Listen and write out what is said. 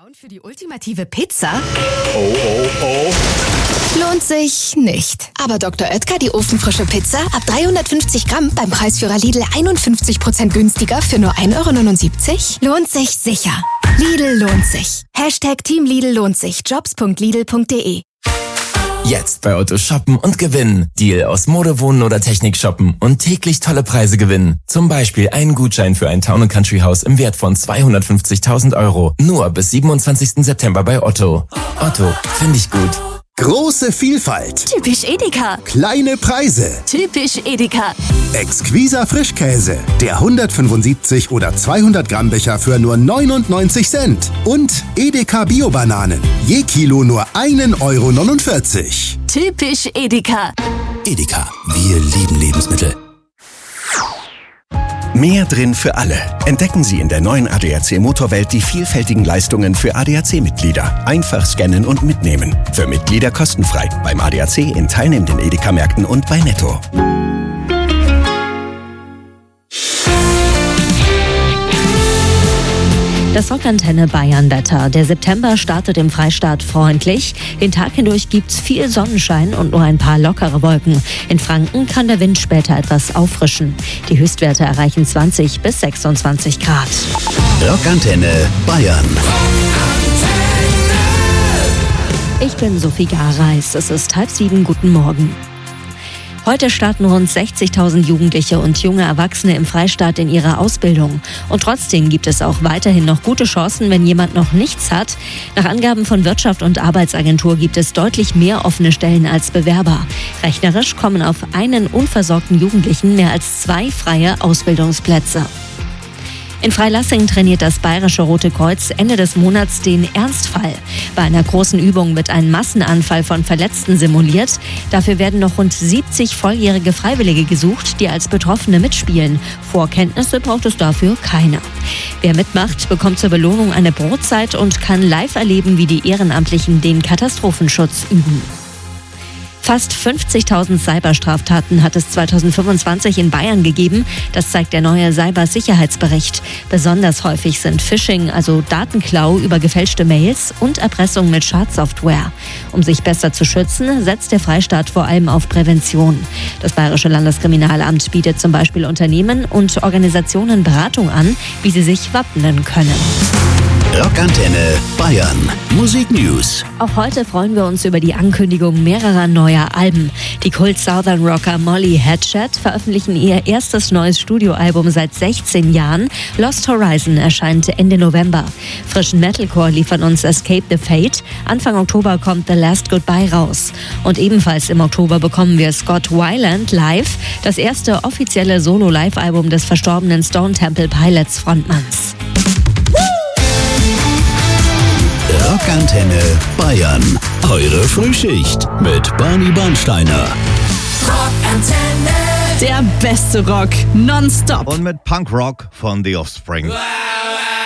Frauen für die ultimative Pizza? Oh. Lohnt sich nicht. Aber Dr. Oetker, die ofenfrische Pizza, ab 350 Gramm beim Preisführer Lidl 51% günstiger für nur 1,79 €? Lohnt sich sicher. Lidl lohnt sich. Team Lidl lohnt sich. Jobs.lidl.de. Jetzt bei Otto shoppen und gewinnen. Deal aus Mode, Wohnen oder Technik shoppen und täglich tolle Preise gewinnen. Zum Beispiel einen Gutschein für ein Town & Country Haus im Wert von 250.000 €. Nur bis 27. September bei Otto. Otto, finde ich gut. Große Vielfalt. Typisch Edeka. Kleine Preise. Typisch Edeka. Exquiser Frischkäse. Der 175 oder 200 Gramm Becher für nur 99 Cent. Und Edeka Bio-Bananen. Je Kilo nur 1,49 €. Typisch Edeka. Edeka, wir lieben Lebensmittel. Mehr drin für alle. Entdecken Sie in der neuen ADAC Motorwelt die vielfältigen Leistungen für ADAC-Mitglieder. Einfach scannen und mitnehmen. Für Mitglieder kostenfrei. Beim ADAC in teilnehmenden Edeka-Märkten und bei Netto. Das Rockantenne Bayern-Wetter. Der September startet im Freistaat freundlich. Den Tag hindurch gibt's viel Sonnenschein und nur ein paar lockere Wolken. In Franken kann der Wind später etwas auffrischen. Die Höchstwerte erreichen 20 bis 26 Grad. Rockantenne Bayern. Ich bin Sophie Gareis. Es ist 6:30. Guten Morgen. Heute starten rund 60.000 Jugendliche und junge Erwachsene im Freistaat in ihre Ausbildung. Und trotzdem gibt es auch weiterhin noch gute Chancen, wenn jemand noch nichts hat. Nach Angaben von Wirtschaft und Arbeitsagentur gibt es deutlich mehr offene Stellen als Bewerber. Rechnerisch kommen auf einen unversorgten Jugendlichen mehr als 2 freie Ausbildungsplätze. In Freilassing trainiert das Bayerische Rote Kreuz Ende des Monats den Ernstfall. Bei einer großen Übung wird ein Massenanfall von Verletzten simuliert. Dafür werden noch rund 70 volljährige Freiwillige gesucht, die als Betroffene mitspielen. Vorkenntnisse braucht es dafür keine. Wer mitmacht, bekommt zur Belohnung eine Brotzeit und kann live erleben, wie die Ehrenamtlichen den Katastrophenschutz üben. Fast 50.000 Cyberstraftaten hat es 2025 in Bayern gegeben. Das zeigt der neue Cybersicherheitsbericht. Besonders häufig sind Phishing, also Datenklau über gefälschte Mails, und Erpressung mit Schadsoftware. Um sich besser zu schützen, setzt der Freistaat vor allem auf Prävention. Das Bayerische Landeskriminalamt bietet zum Beispiel Unternehmen und Organisationen Beratung an, wie sie sich wappnen können. Rockantenne Bayern. Musik News. Auch heute freuen wir uns über die Ankündigung mehrerer neuer Alben. Die Kult-Southern Rocker Molly Hatchet veröffentlichen ihr erstes neues Studioalbum seit 16 Jahren. Lost Horizon erscheint Ende November. Frischen Metalcore liefern uns Escape the Fate. Anfang Oktober kommt The Last Goodbye raus. Und ebenfalls im Oktober bekommen wir Scott Weiland live, das erste offizielle Solo-Live-Album des verstorbenen Stone Temple Pilots Frontmanns. Rockantenne Bayern. Eure Frühschicht mit Barney Bernsteiner. Rockantenne. Der beste Rock nonstop. Und mit Punkrock von The Offspring.